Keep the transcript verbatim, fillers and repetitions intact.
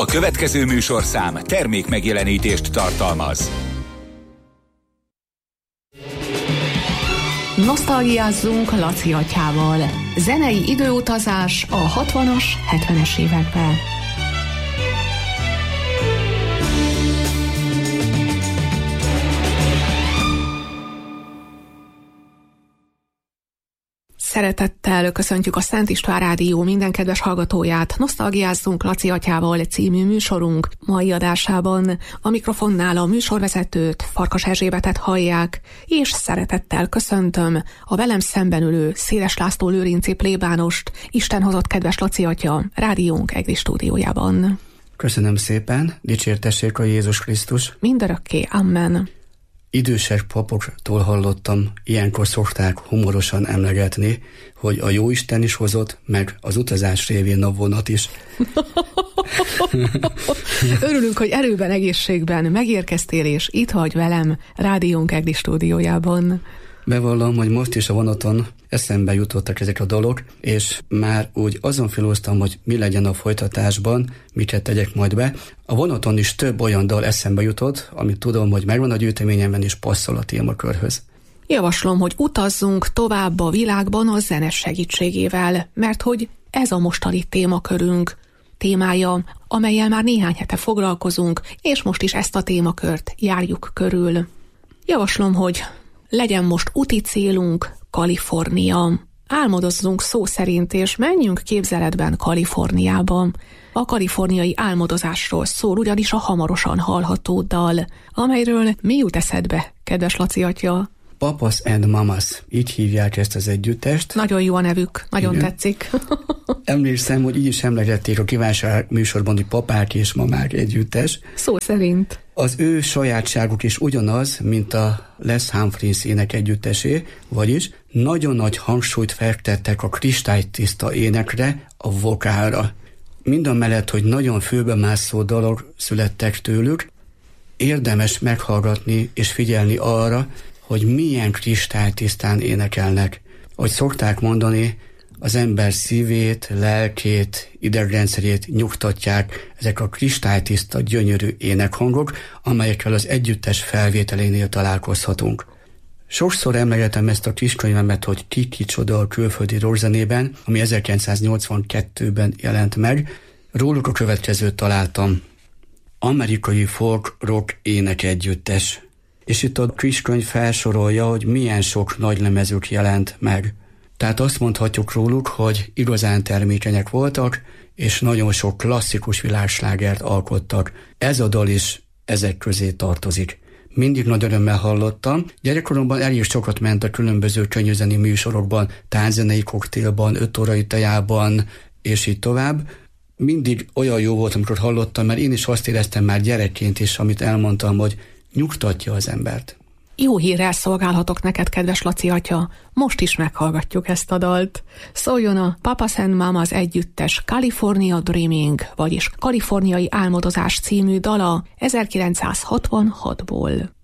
A következő műsorszám termék megjelenítést tartalmaz. Nosztalgiázzunk Laci atyával. Zenei időutazás a hatvanas, hetvenes évekbe. Szeretettel köszöntjük a Szent István Rádió minden kedves hallgatóját. Nosztalgiázzunk Laci atyával című műsorunk mai adásában. A mikrofonnál a műsorvezetőt, Farkas Erzsébetet hallják, és szeretettel köszöntöm a velem szemben ülő Széles László lőrinci plébánost, Isten hozott kedves Laci atya rádiónk egri stúdiójában. Köszönöm szépen, dicsértessék a Jézus Krisztus. Mindörökké, amen. Idősebb papoktól hallottam, ilyenkor szokták humorosan emlegetni, hogy a Jóisten is hozott, meg az utazás révén a vonat is. Örülünk, hogy erőben, egészségben megérkeztél, és itt vagy velem rádiónk egri stúdiójában. Bevallom, hogy most is a vonaton eszembe jutottak ezek a dolog, és már úgy azon filóztam, hogy mi legyen a folytatásban, miket tegyek majd be. A vonaton is több olyan dal eszembe jutott, amit tudom, hogy megvan a gyűjteményemben, és passzol a témakörhöz. Javaslom, hogy utazzunk tovább a világban a zene segítségével, mert hogy ez a mostani témakörünk témája, amellyel már néhány hete foglalkozunk, és most is ezt a témakört járjuk körül. Javaslom, hogy legyen most úti célunk Kalifornia. Álmodozzunk szó szerint, és menjünk képzeletben Kaliforniába. A kaliforniai álmodozásról szól ugyanis a hamarosan hallható dal, amelyről mi jut eszedbe, kedves Laci atya? Papas and Mamas, így hívják ezt az együttest. Nagyon jó a nevük, nagyon Igen. tetszik. Emlékszem, hogy így is emlegették a kívánság műsorban, hogy papák és mamák együttes. Szó szerint. Az ő sajátságuk is ugyanaz, mint a Les Humphreys ének együttesé, vagyis nagyon nagy hangsúlyt fektettek a kristálytiszta énekre, a vokálra. Mindamellett, hogy nagyon főbemászó dalok születtek tőlük, érdemes meghallgatni és figyelni arra, hogy milyen kristálytisztán énekelnek. Ahogy szokták mondani, az ember szívét, lelkét, idegrendszerét nyugtatják ezek a kristálytiszta, gyönyörű énekhangok, amelyekkel az együttes felvételénél találkozhatunk. Sokszor emlegetem ezt a kiskönyvemet, hogy Ki kicsoda a külföldi rockzenében, ami ezerkilencszáznyolcvankettőben jelent meg. Róluk a következőt találtam. Amerikai folk rock énekegyüttes. És itt a kiskönyv felsorolja, hogy milyen sok nagy lemezük jelent meg. Tehát azt mondhatjuk róluk, hogy igazán termékenyek voltak, és nagyon sok klasszikus világslágert alkottak. Ez a dal is ezek közé tartozik. Mindig nagy örömmel hallottam. Gyerekkoromban elég sokat ment a különböző könnyűzeni műsorokban, tánczenei koktélban, öt órai tejában, és így tovább. Mindig olyan jó volt, amikor hallottam, mert én is azt éreztem már gyerekként is, amit elmondtam, hogy nyugtatja az embert. Jó hírrel szolgálhatok neked, kedves Laci atya. Most is meghallgatjuk ezt a dalt. Szóljon a Papas and Mamas együttes California Dreaming, vagyis Kaliforniai álmodozás című dala ezerkilencszázhatvanhatból.